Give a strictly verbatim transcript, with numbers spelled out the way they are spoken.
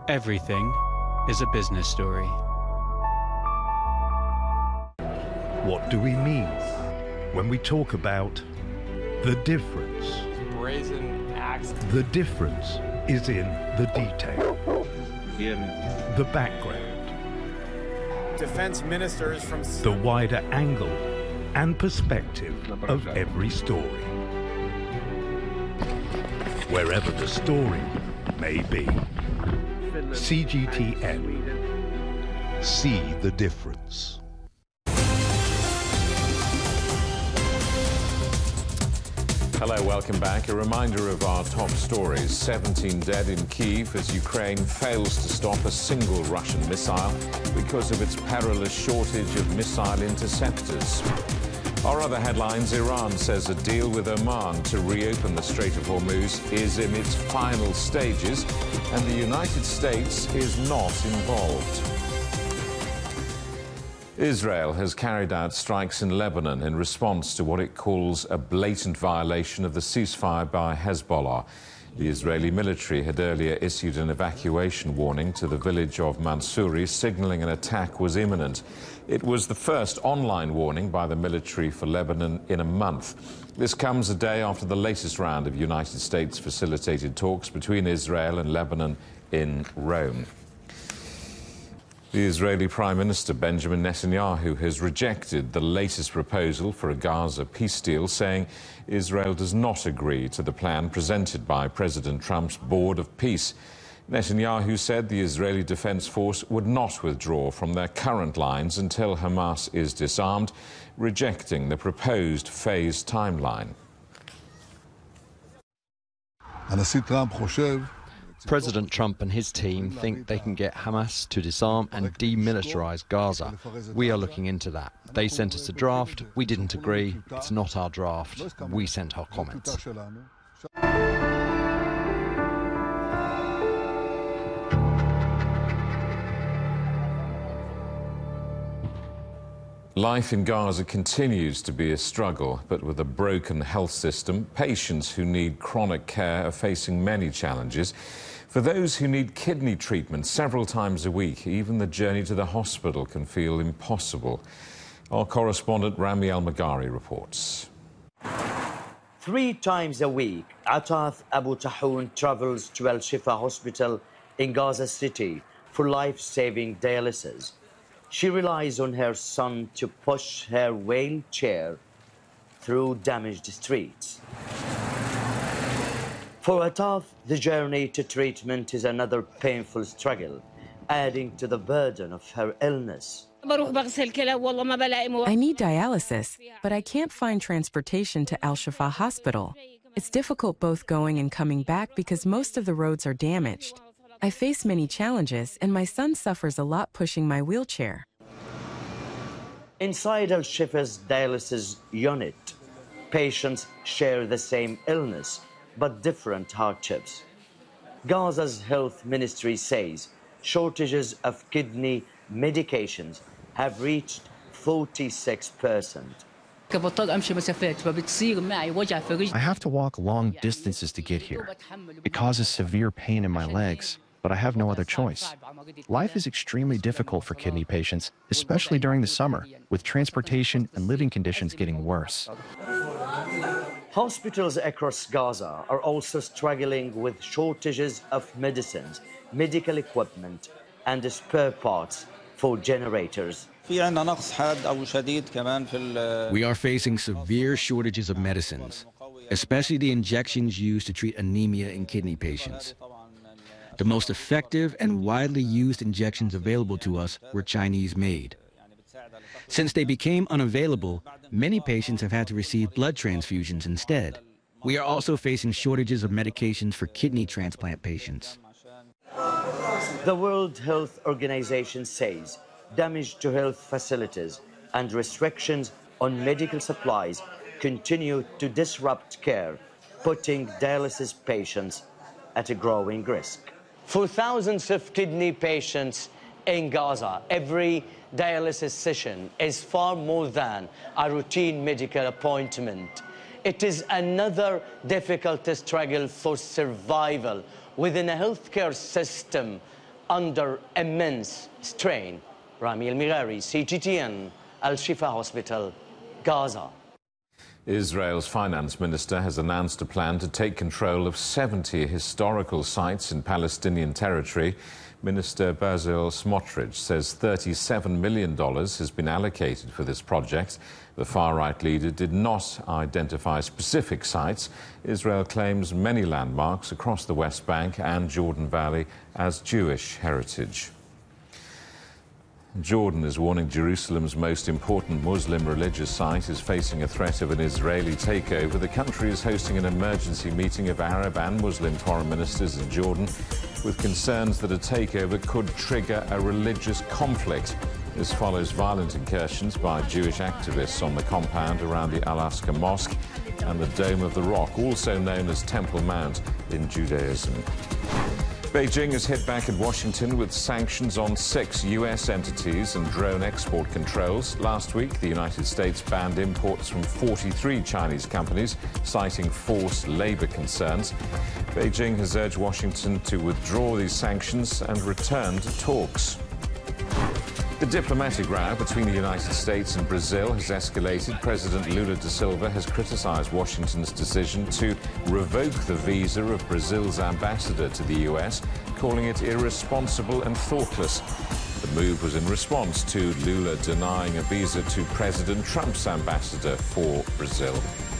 Everything is a business story. What do we mean when we talk about the difference? Brazen axe. The difference is in the detail, the background, Defense ministers from the wider angle and perspective of every story, wherever the story may be. C G T N. See the difference. Hello, welcome back. A reminder of our top stories. seventeen dead in Kyiv as Ukraine fails to stop a single Russian missile because of its perilous shortage of missile interceptors. Our other headlines: Iran says a deal with Oman to reopen the Strait of Hormuz is in its final stages, and the United States is not involved. Israel has carried out strikes in Lebanon in response to what it calls a blatant violation of the ceasefire by Hezbollah. The Israeli military had earlier issued an evacuation warning to the village of Mansouri, signaling an attack was imminent. It was the first online warning by the military for Lebanon in a month. This comes a day after the latest round of United States-facilitated talks between Israel and Lebanon in Rome. The Israeli Prime Minister Benjamin Netanyahu has rejected the latest proposal for a Gaza peace deal, saying Israel does not agree to the plan presented by President Trump's Board of Peace. Netanyahu said the Israeli Defense Force would not withdraw from their current lines until Hamas is disarmed, rejecting the proposed phased timeline. President Trump and his team think they can get Hamas to disarm and demilitarize Gaza. We are looking into that. They sent us a draft. We didn't agree. It's not our draft. We sent our comments. Life in Gaza continues to be a struggle, but with a broken health system, patients who need chronic care are facing many challenges. For those who need kidney treatment several times a week, even the journey to the hospital can feel impossible. Our correspondent Rami Al-Magari reports. Three times a week, Ataf Abu Tahoun travels to Al Shifa Hospital in Gaza City for life-saving dialysis. She relies on her son to push her wheelchair through damaged streets. For Ataf, the journey to treatment is another painful struggle, adding to the burden of her illness. I need dialysis, but I can't find transportation to Al Shifa Hospital. It's difficult both going and coming back because most of the roads are damaged. I face many challenges, and my son suffers a lot pushing my wheelchair. Inside Al Shifa's dialysis unit, patients share the same illness, but different hardships. Gaza's health ministry says shortages of kidney medications have reached forty-six percent. I have to walk long distances to get here. It causes severe pain in my legs, but I have no other choice. Life is extremely difficult for kidney patients, especially during the summer, with transportation and living conditions getting worse. Hospitals across Gaza are also struggling with shortages of medicines, medical equipment, and spare parts for generators. We are facing severe shortages of medicines, especially the injections used to treat anemia in kidney patients. The most effective and widely used injections available to us were Chinese-made. Since they became unavailable, many patients have had to receive blood transfusions instead. We are also facing shortages of medications for kidney transplant patients. The World Health Organization says damage to health facilities and restrictions on medical supplies continue to disrupt care, putting dialysis patients at a growing risk. For thousands of kidney patients in Gaza, every dialysis session is far more than a routine medical appointment. It is another difficult struggle for survival within a healthcare system under immense strain. Rami El-Mirari, C G T N, Al-Shifa Hospital, Gaza. Israel's finance minister has announced a plan to take control of seventy historical sites in Palestinian territory. Minister Bezalel Smotrich says thirty-seven million dollars has been allocated for this project. The far-right leader did not identify specific sites. Israel claims many landmarks across the West Bank and Jordan Valley as Jewish heritage. Jordan is warning Jerusalem's most important Muslim religious site is facing a threat of an Israeli takeover. The country is hosting an emergency meeting of Arab and Muslim foreign ministers in Jordan with concerns that a takeover could trigger a religious conflict. This follows violent incursions by Jewish activists on the compound around the Al-Aqsa Mosque and the Dome of the Rock, also known as Temple Mount in Judaism. Beijing has hit back at Washington with sanctions on six U S entities and drone export controls. Last week, the United States banned imports from forty-three Chinese companies, citing forced labor concerns. Beijing has urged Washington to withdraw these sanctions and return to talks. The diplomatic row between the United States and Brazil has escalated. President Lula da Silva has criticized Washington's decision to revoke the visa of Brazil's ambassador to the U S, calling it irresponsible and thoughtless. The move was in response to Lula denying a visa to President Trump's ambassador for Brazil.